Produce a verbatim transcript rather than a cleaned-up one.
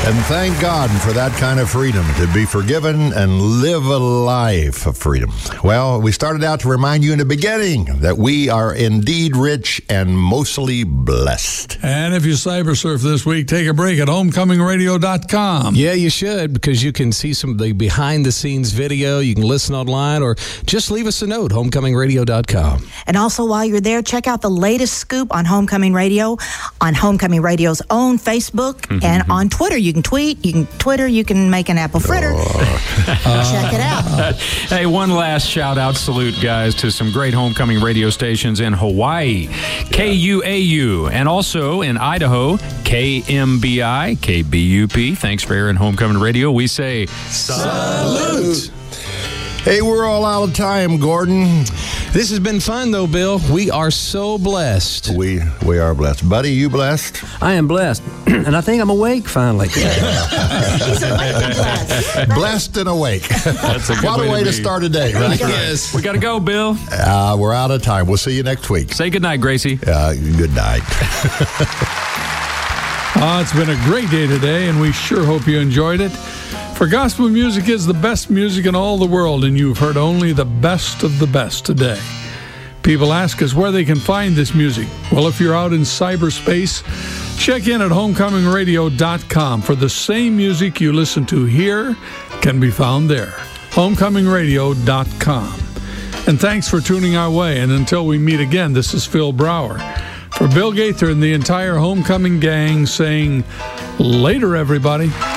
And thank God for that kind of freedom, to be forgiven and live a life of freedom. Well, we started out to remind you in the beginning that we are indeed rich and mostly blessed. And if you cyber surf this week, take a break at homecoming radio dot com. Yeah, you should, because you can see some of the behind-the-scenes video. You can listen online, or just leave us a note, homecoming radio dot com. And also, while you're there, check out the latest scoop on Homecoming Radio, on Homecoming Radio's own Facebook, mm-hmm. and on Twitter. You can tweet, you can Twitter, you can make an apple fritter. Oh. Check it out. Hey, one last shout-out salute, guys, to some great Homecoming radio stations in Hawaii, K U A U, and also in Idaho, K M B I, K B U P. Thanks for airing Homecoming Radio. We say salute. Hey, we're all out of time, Gordon. This has been fun, though, Bill. We are so blessed. We we are blessed. Buddy, you blessed? I am blessed. And I think I'm awake finally. He's awake and blessed. Blessed and awake. That's a good what way a way to, to start a day, right? Yes. We got to go, Bill. Uh, we're out of time. We'll see you next week. Say goodnight, Gracie. Uh, good night. Uh, it's been a great day today, and we sure hope you enjoyed it. For gospel music is the best music in all the world, and you've heard only the best of the best today. People ask us where they can find this music. Well, if you're out in cyberspace, check in at homecoming radio dot com, for the same music you listen to here can be found there. homecoming radio dot com. And thanks for tuning our way, and until we meet again, this is Phil Brower. For Bill Gaither and the entire Homecoming gang saying, later, everybody.